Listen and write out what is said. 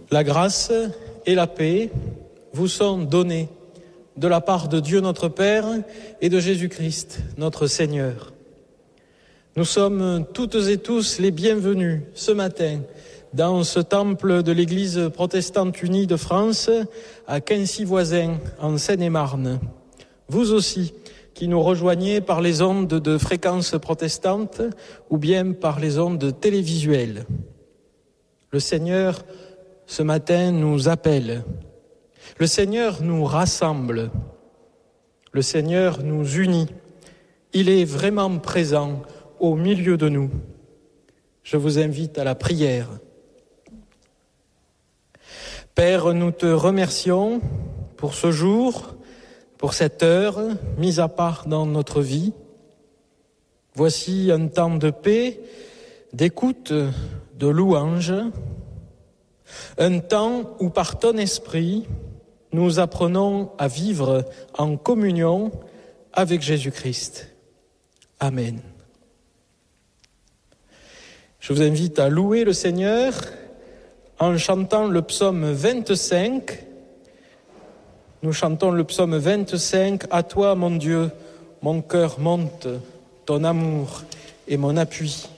La grâce et la paix vous sont données de la part de Dieu notre Père et de Jésus-Christ, notre Seigneur. Nous sommes toutes et tous les bienvenus ce matin dans ce temple de l'Église protestante unie de France à Quincy-Voisin, en Seine-et-Marne. Vous aussi, qui nous rejoignez par les ondes de fréquences protestantes ou bien par les ondes télévisuelles. Le Seigneur, ce matin, nous appelle. Le Seigneur nous rassemble. Le Seigneur nous unit. Il est vraiment présent au milieu de nous. Je vous invite à la prière. Père, nous te remercions pour ce jour, pour cette heure mise à part dans notre vie. Voici un temps de paix, d'écoute, de louange, un temps où par ton esprit, nous apprenons à vivre en communion avec Jésus-Christ. Amen. Je vous invite à louer le Seigneur en chantant le psaume 25. Nous chantons le psaume 25. À toi, mon Dieu, mon cœur monte, ton amour est mon appui.